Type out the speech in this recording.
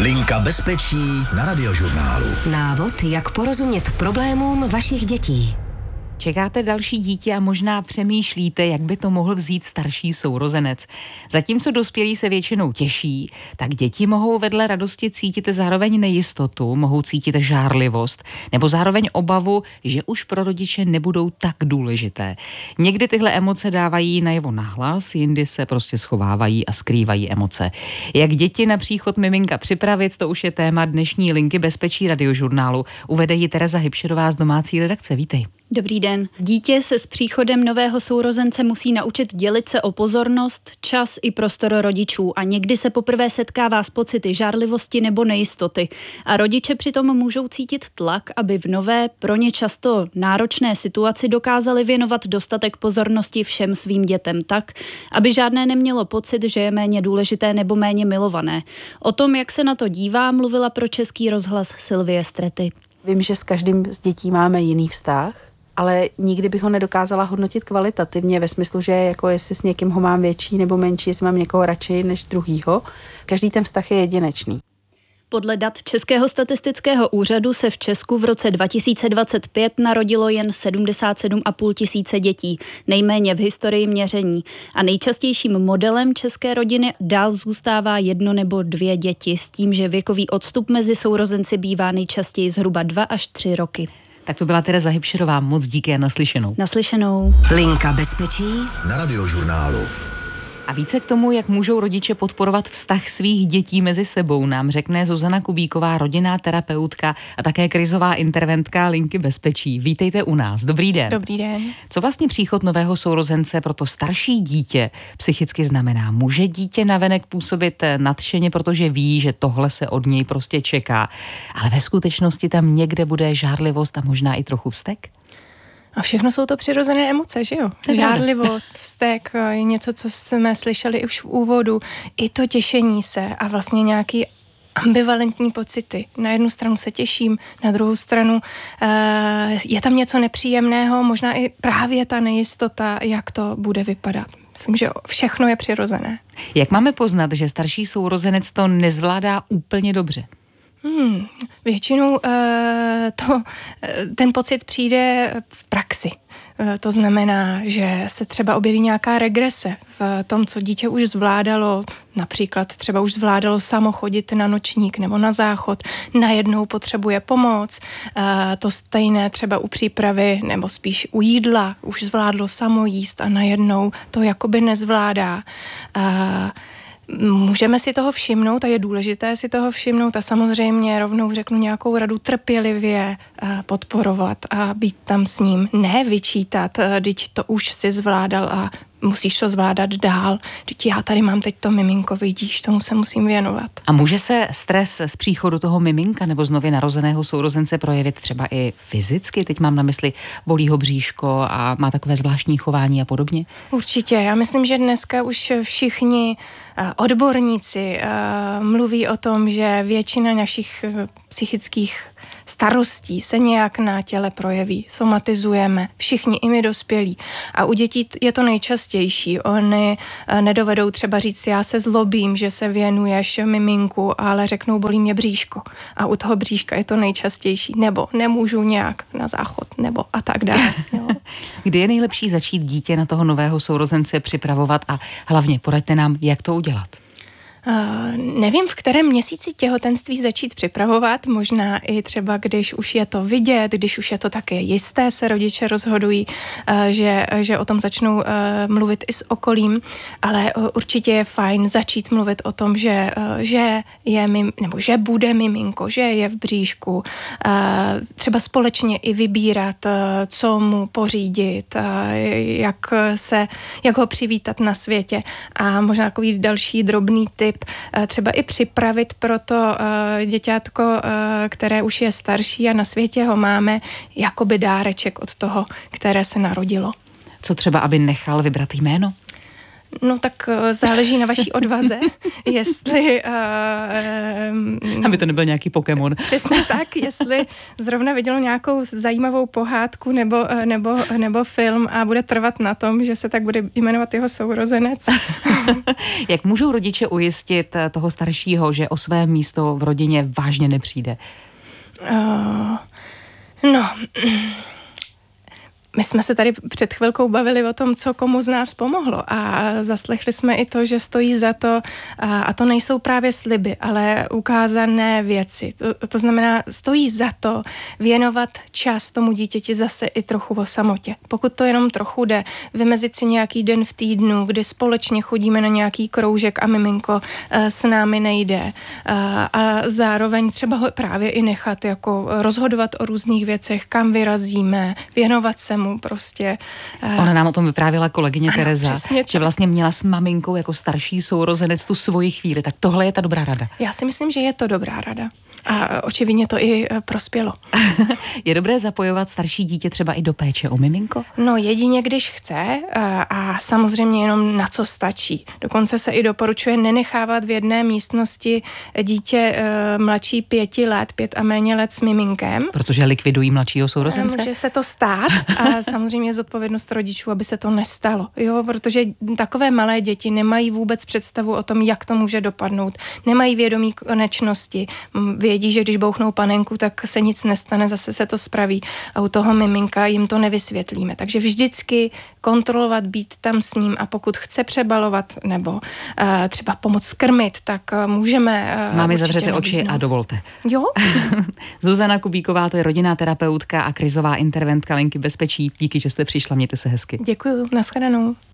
Linka bezpečí na Radiožurnálu. Návod, jak porozumět problémům vašich dětí. Čekáte další dítě a možná přemýšlíte, jak by to mohl vzít starší sourozenec. Zatímco dospělí se většinou těší, tak děti mohou vedle radosti cítit zároveň nejistotu, mohou cítit žárlivost nebo zároveň obavu, že už pro rodiče nebudou tak důležité. Někdy tyhle emoce dávají najevo nahlas, jindy se prostě schovávají a skrývají emoce. Jak děti na příchod miminka připravit, to už je téma dnešní Linky bezpečí Radiožurnálu. Uvede ji Tereza Hybšerová z domácí redakce. Vítej. Dobrý den. Dítě se s příchodem nového sourozence musí naučit dělit se o pozornost, čas i prostor rodičů a někdy se poprvé setkává s pocity žárlivosti nebo nejistoty. A rodiče přitom můžou cítit tlak, aby v nové, pro ně často náročné situaci dokázali věnovat dostatek pozornosti všem svým dětem tak, aby žádné nemělo pocit, že je méně důležité nebo méně milované. O tom, jak se na to dívá, mluvila pro Český rozhlas Sylvie Strety. Vím, že s každým z dětí máme jiný vztah, ale nikdy bych ho nedokázala hodnotit kvalitativně ve smyslu, že jako jestli s někým ho mám větší nebo menší, jestli mám někoho radši než druhýho. Každý ten vztah je jedinečný. Podle dat Českého statistického úřadu se v Česku v roce 2025 narodilo jen 77,5 tisíce dětí, nejméně v historii měření. A nejčastějším modelem české rodiny dál zůstává 1 nebo 2 děti, s tím, že věkový odstup mezi sourozenci bývá nejčastěji zhruba 2 až 3 roky. Tak to byla Tereza Hybšerová, moc díky a naslyšenou. Naslyšenou. Linka bezpečí Na Radiožurnálu. A více k tomu, jak můžou rodiče podporovat vztah svých dětí mezi sebou, nám řekne Zuzana Kubíková, rodinná terapeutka a také krizová interventka Linky bezpečí. Vítejte u nás. Dobrý den. Dobrý den. Co vlastně příchod nového sourozence pro to starší dítě psychicky znamená? Může dítě navenek působit nadšeně, protože ví, že tohle se od něj prostě čeká, ale ve skutečnosti tam někde bude žárlivost a možná i trochu vztek? A všechno jsou to přirozené emoce, že jo? Žárlivost, vztek, je něco, co jsme slyšeli už v úvodu. I to těšení se a vlastně nějaký ambivalentní pocity. Na jednu stranu se těším, na druhou stranu je tam něco nepříjemného, možná i právě ta nejistota, jak to bude vypadat. Myslím, že všechno je přirozené. Jak máme poznat, že starší sourozenec to nezvládá úplně dobře? Většinou ten pocit přijde v praxi. To znamená, že se třeba objeví nějaká regrese v tom, co dítě už zvládalo, například třeba už zvládalo samo chodit na nočník nebo na záchod, najednou potřebuje pomoc, to stejné třeba u přípravy nebo spíš u jídla, už zvládlo samo jíst a najednou to jakoby nezvládá. Můžeme si toho všimnout a je důležité si toho všimnout a samozřejmě rovnou řeknu nějakou radu trpělivě podporovat a být tam s ním. Ne vyčítat, když to už si zvládal a musíš to zvládat dál. Teď já tady mám teď to miminko, vidíš, tomu se musím věnovat. A může se stres z příchodu toho miminka nebo z nově narozeného sourozence projevit třeba i fyzicky? Teď mám na mysli, bolí ho bříško a má takové zvláštní chování a podobně? Určitě. Já myslím, že dneska už všichni odborníci mluví o tom, že většina našich psychických starostí se nějak na těle projeví. Somatizujeme, všichni, i my dospělí. A u dětí je to nejčastější. Oni nedovedou třeba říct, já se zlobím, že se věnuješ miminku, ale řeknou, bolí mě bříško. A u toho bříška je to nejčastější. Nebo nemůžu nějak na záchod, nebo a tak dále. Kdy je nejlepší začít dítě na toho nového sourozence připravovat a hlavně poraďte nám, jak to udělat? Nevím, v kterém měsíci těhotenství začít připravovat, možná i třeba, když už je to vidět, když už je to také jisté, se rodiče rozhodují, že o tom začnou mluvit i s okolím, ale určitě je fajn začít mluvit o tom, že bude miminko, že je v bříšku, třeba společně i vybírat, co mu pořídit, jak ho přivítat na světě a možná takový další drobný tip, třeba i připravit pro to děťátko, které už je starší a na světě ho máme, jakoby dáreček od toho, které se narodilo. Co třeba, aby nechal vybrat jméno? No tak záleží na vaší odvaze, jestli... Aby to nebyl nějaký Pokémon. Přesně tak, jestli zrovna vidělo nějakou zajímavou pohádku nebo film a bude trvat na tom, že se tak bude jmenovat jeho sourozenec. Jak můžou rodiče ujistit toho staršího, že o své místo v rodině vážně nepřijde? My jsme se tady před chvilkou bavili o tom, co komu z nás pomohlo a zaslechli jsme i to, že stojí za to, a to nejsou právě sliby, ale ukázané věci. To znamená, stojí za to věnovat čas tomu dítěti zase i trochu o samotě. Pokud to jenom trochu jde, vymezit si nějaký den v týdnu, kdy společně chodíme na nějaký kroužek a miminko s námi nejde. A zároveň třeba ho právě i nechat jako rozhodovat o různých věcech, kam vyrazíme, věnovat se mu prostě. Ona nám o tom vyprávěla kolegyně Tereza, že vlastně měla s maminkou jako starší sourozenec tu svoji chvíli. Tak tohle je ta dobrá rada. Já si myslím, že je to dobrá rada. A očividně to i prospělo. Je dobré zapojovat starší dítě třeba i do péče o miminko? No jedině, když chce a samozřejmě jenom na co stačí. Dokonce se i doporučuje nenechávat v jedné místnosti dítě mladší 5 let, 5 a méně let s miminkem. Protože likvidují mladšího sourozence? Může se to stát a samozřejmě je zodpovědnost rodičů, aby se to nestalo. Jo, protože takové malé děti nemají vůbec představu o tom, jak to může dopadnout. Nemají vědomí konečnosti. Vědí, že když bouchnou panenku, tak se nic nestane, zase se to spraví a u toho miminka jim to nevysvětlíme. Takže vždycky kontrolovat, být tam s ním a pokud chce přebalovat nebo třeba pomoct krmit, tak můžeme Máme zavřete oči a dovolte. Jo. Zuzana Kubíková, to je rodinná terapeutka a krizová interventka Linky Bezpečí. Díky, že jste přišla, mějte se hezky. Děkuju, nashledanou.